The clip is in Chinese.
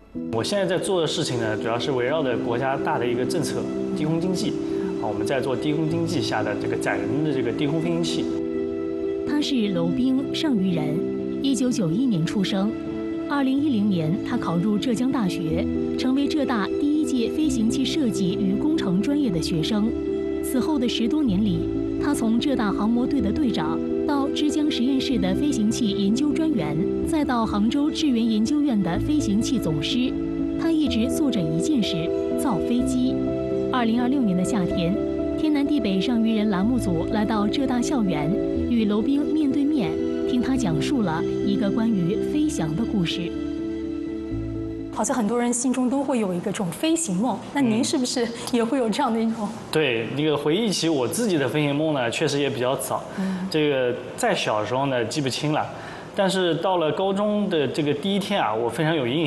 我现在在做的事情呢，主要是围绕着国家大的一个政策——低空经济。我们在做低空经济下的这个载人的这个低空飞行器。 他是娄兵，上虞人，1991年出生。2010年，他考入浙江大学，成为浙大第一届飞行器设计与工程专业的学生。此后的10多年里，他从浙大航模队的队长，到之江实验室的飞行器研究专员，再到杭州智源研究院的飞行器总师，他一直做着一件事：造飞机。2026年的夏天，天南地北上虞人栏目组来到浙大校园，与娄兵面对面，听他讲述了一个关于飞翔的故事。 好像很多人心中都会有一个这种飞行梦，那您是不是也会有这样的一种？ 对，那个回忆起我自己的飞行梦呢，确实也比较早。这个在小时候呢记不清了，但是到了高中的这个第一天啊，我非常有印